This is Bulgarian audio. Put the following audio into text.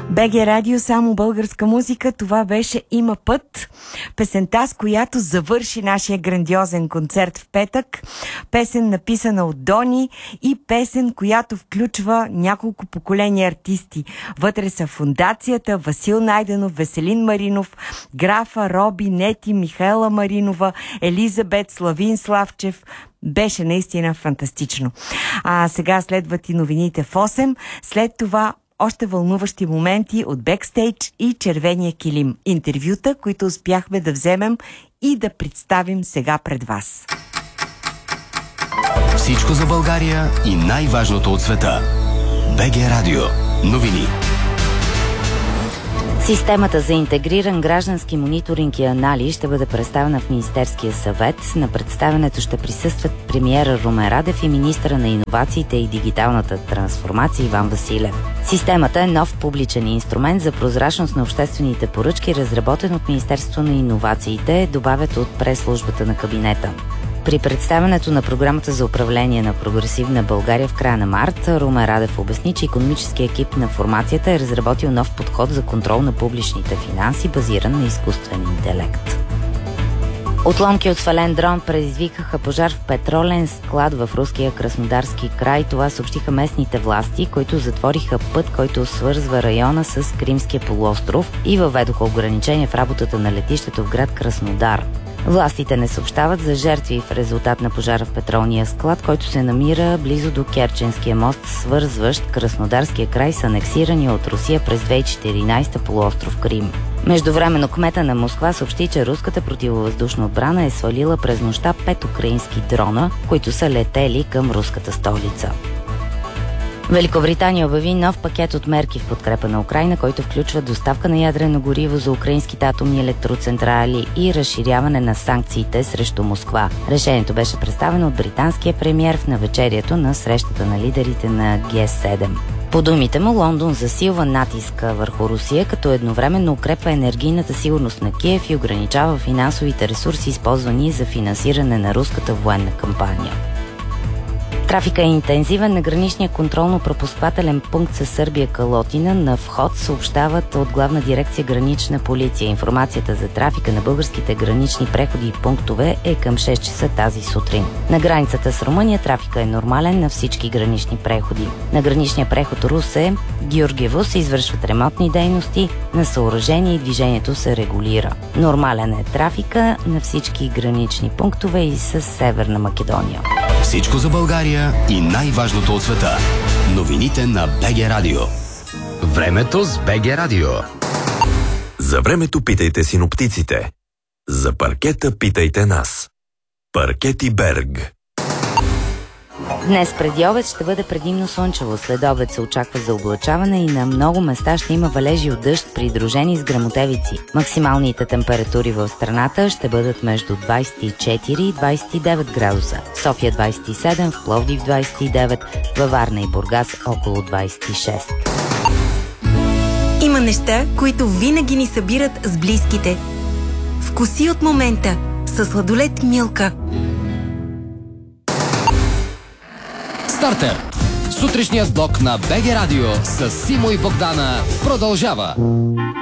БГ Радио, само българска музика. Това беше "Има път", песента, с която завърши нашия грандиозен концерт в петък. Песен, написана от Дони, и песен, която включва няколко поколения артисти. Вътре са Фондацията, Васил Найденов, Веселин Маринов, Графа, Роби, Нети, Михаела Маринова, Елизабет, Славин Славчев. Беше наистина фантастично. А сега следват и новините в 8. След това още вълнуващи моменти от бекстейдж и червения килим. Интервюта, които успяхме да вземем и да представим сега пред вас. Всичко за България и най-важното от света. БГ Радио. Новини. Системата за интегриран граждански мониторинг и анализ ще бъде представена в Министерския съвет. На представянето ще присъстват премиера Румен Радев и министъра на иновациите и дигиталната трансформация Иван Василев. Системата е нов публичен инструмент за прозрачност на обществените поръчки, разработен от Министерството на иновациите, добавят от прес-службата на кабинета. При представянето на програмата за управление на прогресивна България в края на март, Румен Радев обясни, че икономически екип на формацията е разработил нов подход за контрол на публичните финанси, базиран на изкуствен интелект. Отломки от свален дрон предизвикаха пожар в петролен склад в руския Краснодарски край. Това съобщиха местните власти, които затвориха път, който свързва района с Кримския полуостров и въведоха ограничения в работата на летището в град Краснодар. Властите не съобщават за жертви в резултат на пожара в петролния склад, който се намира близо до Керченския мост, свързващ Краснодарския край с анексирания от Русия през 2014 полуостров Крим. Междувременно кмета на Москва съобщи, че руската противовъздушна отбрана е свалила през нощта 5 украински дрона, които са летели към руската столица. Великобритания обяви нов пакет от мерки в подкрепа на Украйна, който включва доставка на ядрено гориво за украинските атомни електроцентрали и разширяване на санкциите срещу Москва. Решението беше представено от британския премиер в навечерието на срещата на лидерите на Г7. По думите му, Лондон засилва натиска върху Русия, като едновременно укрепва енергийната сигурност на Киев и ограничава финансовите ресурси, използвани за финансиране на руската военна кампания. Трафика е интензивен на граничния контролно-пропускателен пункт със Сърбия Калотина. На вход съобщават от Главна дирекция Гранична полиция. Информацията за трафика на българските гранични преходи и пунктове е към 6 часа тази сутрин. На границата с Румъния трафика е нормален на всички гранични преходи. На граничния преход Русе Георгиево се извършват ремонтни дейности на съоръжение и движението се регулира. Нормален е трафика на всички гранични пунктове и с Северна Македония. Всичко за България и най-важното от света. Новините на БГ Радио. Времето с БГ Радио. За времето питайте синоптиците. За паркета питайте нас. Паркети Берг. Днес преди обед ще бъде предимно слънчево. След обед се очаква заоблачаване и на много места ще има валежи от дъжд, придружени с гръмотевици. Максималните температури в страната ще бъдат между 24 и 29 градуса. София 27, в Пловдив 29, във Варна и Бургас около 26. Има неща, които винаги ни събират с близките. Вкуси от момента със сладолед Милка. Стартер! Сутрешният блок на БГ Радио с Симо и Богдана продължава.